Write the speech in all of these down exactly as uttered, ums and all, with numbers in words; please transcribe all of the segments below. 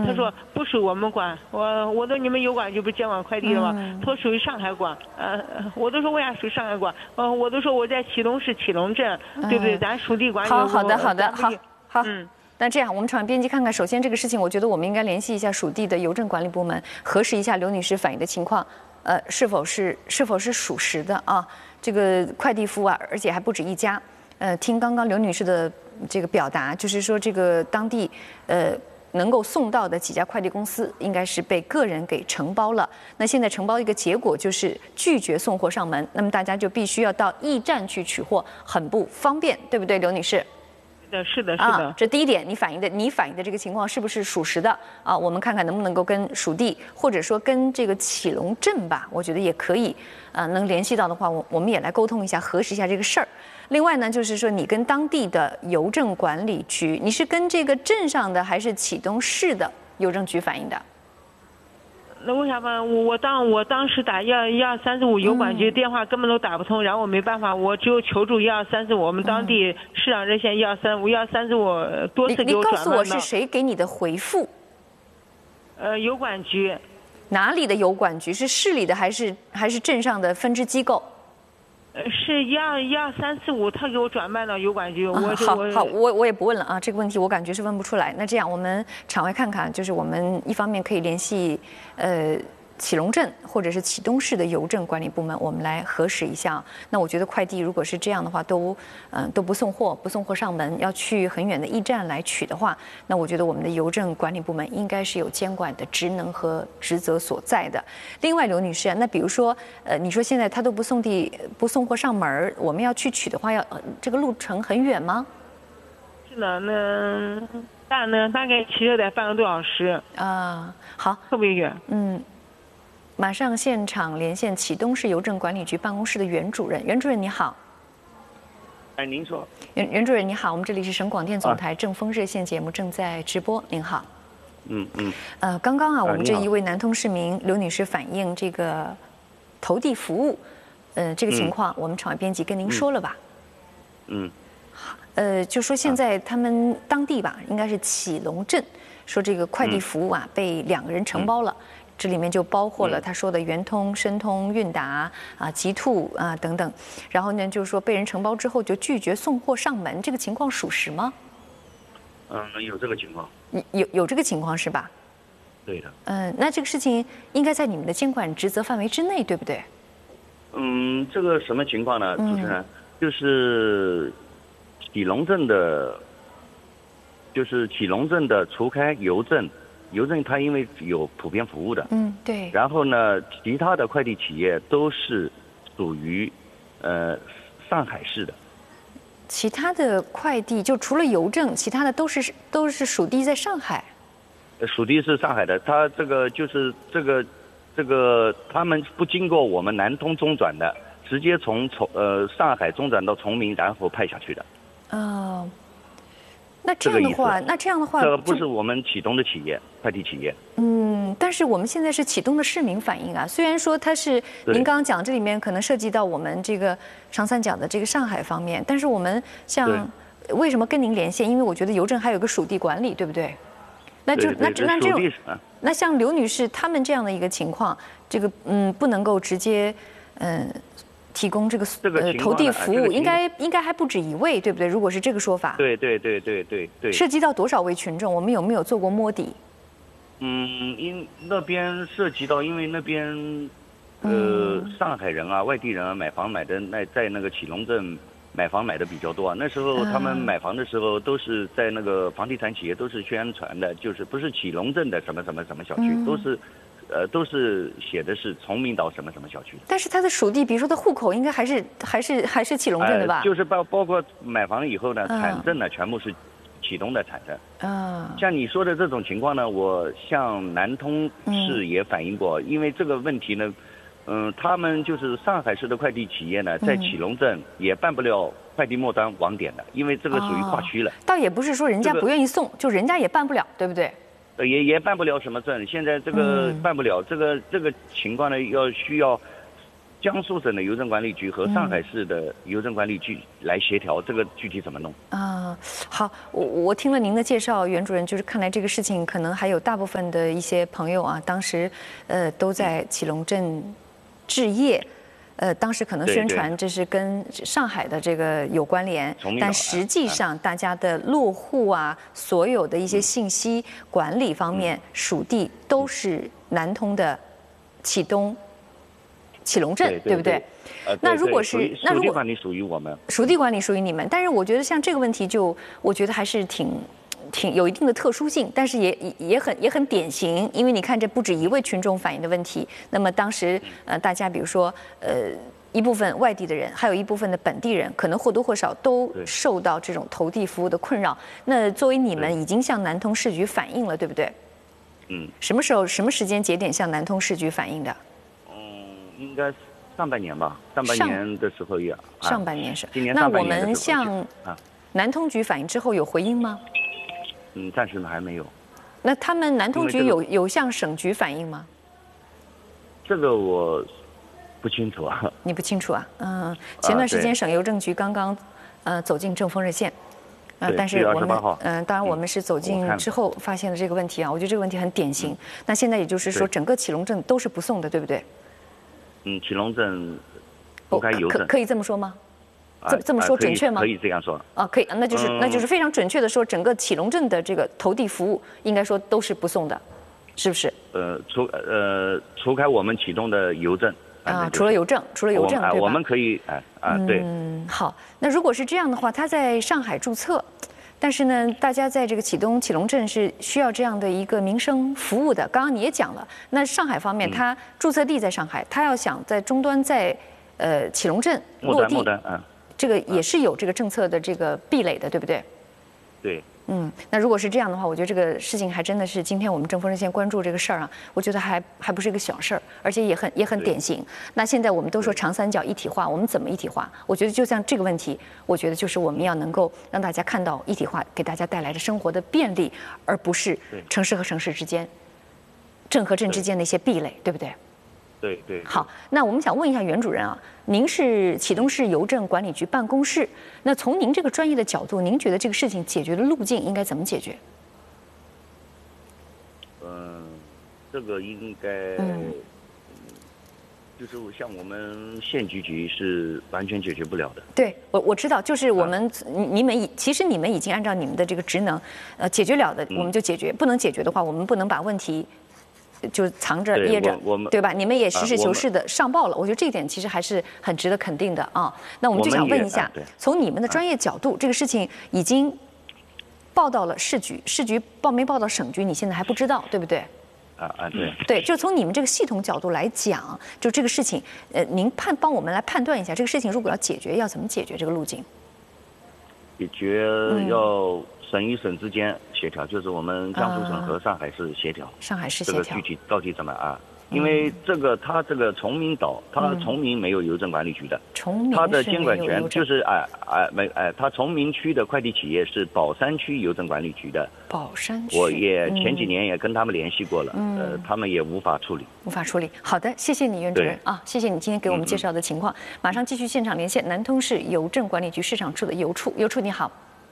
他说不属我们管，我我说你们邮管局不是监管快递的吗？ 嗯、 他说属于上海管，呃，我都说为啥属于上海管？呃，我都说我在启东市启隆镇，对不对？咱属地管理。 好好的好的好好。 嗯。 那这样，我们场编辑看看，首先这个事情，我觉得我们应该联系一下属地的邮政管理部门，核实一下刘女士反映的情况，呃，是否是是否是属实的啊？这个快递服务啊，而且还不止一家。呃，听刚刚刘女士的这个表达，就是说这个当地呃能够送到的几家快递公司，应该是被个人给承包了。那现在承包一个结果就是拒绝送货上门，那么大家就必须要到驿站去取货，很不方便，对不对，刘女士？ 是的，是的，是的。 啊，这第一点，你反映的你反映的这个情况是不是属实的啊？我们看看能不能够跟属地或者说跟这个启隆镇吧，我觉得也可以，呃，能联系到的话，我我们也来沟通一下，核实一下这个事儿。另外呢，就是说你跟当地的邮政管理局，你是跟这个镇上的还是启东市的邮政局反映的？ 那为啥吧？我我当我当时打幺幺二三四五邮管局电话根本都打不通，嗯、然后我没办法，我只有求助幺二三四五，我们当地市长热线幺二三五幺二三四五多次给我转换到。 你告诉我是谁给你的回复？ 呃，邮管局。 哪里的邮管局？是市里的还是还是镇上的分支机构？ 是幺幺三四五，他给我转办到邮管局。我好好，我我也不问了啊，这个问题我感觉是问不出来。那这样，我们场外看看，就是我们一方面可以联系呃启隆镇或者是启东市的邮政管理部门，我们来核实一下。那我觉得快递如果是这样的话，都嗯、呃、都不送货，不送货上门，要去很远的驿站来取的话，那我觉得我们的邮政管理部门应该是有监管的职能和职责所在的。另外，刘女士，那比如说呃，你说现在他都不送递不送货上门，我们要去取的话，要、呃、这个路程很远吗？ 是的，那大呢大概骑车得半个多小时啊。好， 特别远。 嗯。马上现场连线启东市邮政管理局办公室的袁主任，袁主任你好。 哎，您说。 袁袁主任你好，我们这里是省广电总台正风热线节目正在直播，您好。 嗯嗯。 呃，刚刚啊，我们这一位南通市民刘女士反映这个投递服务，呃，这个情况，我们场外编辑跟您说了吧？ 嗯。 呃，就说现在他们当地吧，应该是启隆镇，说这个快递服务啊被两个人承包了。这里面就包括了他说的圆通、申通、韵达啊、极兔啊等等，然后呢，就是说被人承包之后就拒绝送货上门，这个情况属实吗？ 嗯，有这个情况。 有有这个情况是吧？ 对的。 嗯，那这个事情应该在你们的监管职责范围之内，对不对？ 嗯，这个什么情况呢，主持人？嗯、就是启隆镇的，就是启隆镇的，除开邮政。邮政它因为有普遍服务的， 嗯，对。 然后呢，其他的快递企业都是属于，呃，上海市的。 其他的快递就除了邮政，其他的都是都是属地在上海。 属地是上海的，它这个就是这个这个他们不经过我们南通中转的，直接从从呃上海中转到崇明，然后派下去的。 哦。那这样的话，那这样的话， 这个不是我们启东的企业，快递企业。 嗯，但是我们现在是启东的市民反映啊，虽然说它是您刚刚讲这里面可能涉及到我们这个长三角的这个上海方面，但是我们像为什么跟您连线？因为我觉得邮政还有个属地管理，对不对？那就那那这种，那像刘女士他们这样的一个情况，这个嗯不能够直接嗯。提供这个呃投递服务，应该应该还不止一位，对不对？如果是这个说法， 对对对对对对。 涉及到多少位群众？我们有没有做过摸底？ 嗯，因那边涉及到，因为那边呃上海人啊、外地人啊买房买的那在那个启隆镇买房买的比较多啊。那时候他们买房的时候都是在那个房地产企业都是宣传的，就是不是启隆镇的什么什么什么小区，都是。呃，都是写的是崇明岛什么什么小区的， 但是他的属地，比如说他户口应该还是还是还是启隆镇的吧？ 呃、就是包包括买房以后呢，产证呢、嗯、全部是启东的产证。 嗯， 像你说的这种情况呢，我向南通市也反映过，嗯、因为这个问题呢，嗯，他们就是上海市的快递企业呢，在启隆镇也办不了快递末端网点的，因为这个属于跨区了。 哦、倒也不是说人家不愿意送，这个、就人家也办不了，对不对？ 也也办不了什么证，现在这个办不了，嗯、这个这个情况呢，要需要江苏省的邮政管理局和上海市的邮政管理局来协调，这个具体怎么弄？ 啊，好，我我听了您的介绍，袁主任，就是看来这个事情可能还有大部分的一些朋友啊，当时呃都在启隆镇置业。呃，当时可能宣传这是跟上海的这个有关联，但实际上大家的落户啊，所有的一些信息管理方面属地都是南通的启东、启隆镇，对不对？那如果是那如果属地管理属于我们， 属地管理属于你们，但是我觉得像这个问题就，我觉得还是挺。挺有一定的特殊性，但是也也很也很典型，因为你看这不止一位群众反映的问题。那么当时呃，大家比如说呃一部分外地的人，还有一部分的本地人，可能或多或少都受到这种投递服务的困扰。那作为你们已经向南通市局反映了，对不对？ 嗯。 什么时候什么时间节点向南通市局反映的？ 嗯，应该上半年吧，上半年的时候也。 上半年是。 今年上半年的时候。 那我们向南通局反映之后有回应吗？ 嗯，暂时还没有。 那他们南通局有有向省局反映吗？ 这个我不清楚啊。 你不清楚啊？嗯，前段时间省邮政局刚刚呃走进正风热线，呃，但是我们嗯，当然我们是走进之后发现了这个问题啊。我觉得这个问题很典型。那现在也就是说，整个启隆镇都是不送的，对不对？ 嗯，启隆镇不该邮政。 可可以这么说吗？这这么说准确吗？ 可以这样说。 啊，可以，那就是那就是非常准确的说，整个启隆镇的这个投递服务应该说都是不送的，是不是？ 呃，除呃除开我们启动的邮政啊，除了邮政，除了邮政，对吧？ 我们可以啊啊对。 嗯，好，那如果是这样的话，他在上海注册，但是呢，大家在这个启东启隆镇是需要这样的一个民生服务的。刚刚你也讲了，那上海方面，他注册地在上海，他要想在终端在呃启隆镇落地。 嗯。 这个也是有这个政策的这个壁垒的，对不对？ 对。 嗯，那如果是这样的话，我觉得这个事情还真的是今天我们正风热线关注这个事儿啊，我觉得还还不是一个小事儿，而且也很也很典型。那现在我们都说长三角一体化，我们怎么一体化？我觉得就像这个问题，我觉得就是我们要能够让大家看到一体化给大家带来的生活的便利，而不是城市和城市之间、镇和镇之间的一些壁垒，对不对？ 对对。 好，那我们想问一下袁主任啊，您是启东市邮政管理局办公室，那从您这个专业的角度，您觉得这个事情解决的路径应该怎么解决？ 嗯，这个应该，嗯，就是像我们县局局是完全解决不了的。 对，我我知道，就是我们、啊、你们已其实你们已经按照你们的这个职能，呃，解决了的我们就解决，嗯、不能解决的话，我们不能把问题。就藏着掖着，对吧？你们也实事求是的上报了，我觉得这一点其实还是很值得肯定的啊。那我们就想问一下，从你们的专业角度，这个事情已经报到了市局，市局报没报到省局，你现在还不知道，对不对？ 啊啊，对。 对，就从你们这个系统角度来讲，就这个事情，呃，您判帮我们来判断一下，这个事情如果要解决，要怎么解决这个路径？ 解决要。省与省之间协调，就是我们江苏省和上海市协调。 上海市协调。 这个具体到底怎么啊？因为这个它这个崇明岛，它崇明没有邮政管理局的。 崇明。 它的监管权就是哎哎没哎，它崇明区的快递企业是宝山区邮政管理局的。 宝山区。 我也前几年也跟他们联系过了，呃，他们也无法处理。 无法处理。好的，谢谢你袁主任啊，谢谢你今天给我们介绍的情况。马上继续现场连线南通市邮政管理局市场处的邮处，邮处你好。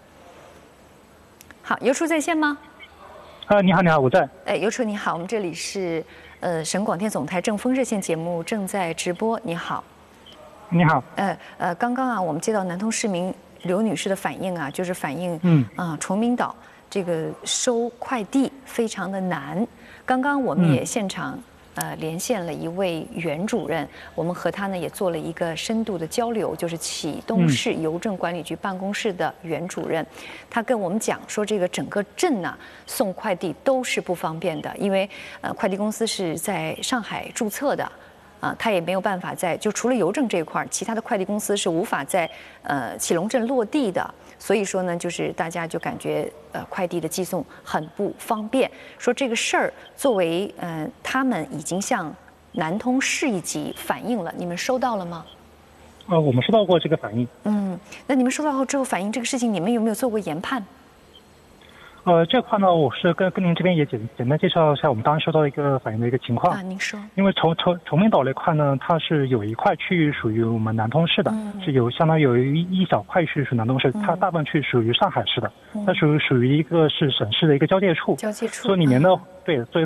好，邮处在线吗？ 啊，你好，你好，我在。 哎，邮处你好，我们这里是呃省广电总台正风热线节目正在直播。你好。 你好。 呃呃，刚刚啊，我们接到南通市民刘女士的反映啊，就是反映嗯啊，崇明岛这个收快递非常的难。刚刚我们也现场。嗯呃，连线了一位袁主任，我们和他呢也做了一个深度的交流，就是启东市邮政管理局办公室的袁主任，他跟我们讲说，这个整个镇呢送快递都是不方便的，因为呃快递公司是在上海注册的，啊，他也没有办法在就除了邮政这一块，其他的快递公司是无法在呃启隆镇落地的。所以说呢，就是大家就感觉呃快递的寄送很不方便。说这个事儿，作为呃他们已经向南通市一级反映了，你们收到了吗？ 呃，我们收到过这个反映。 嗯，那你们收到后之后反映这个事情，你们有没有做过研判？ 呃，这块呢，我是跟跟您这边也简简单介绍一下我们当时收到一个反映的一个情况。 啊，您说。 因为崇崇崇明岛那块呢，它是有一块区域属于我们南通市的， 嗯、 是有相当于有一一小块区域属于南通市，嗯、它大部分区域属于上海市的， 嗯、 它属于属于一个是省市的一个交界处。 交界处。 所以里面呢，嗯、对，所以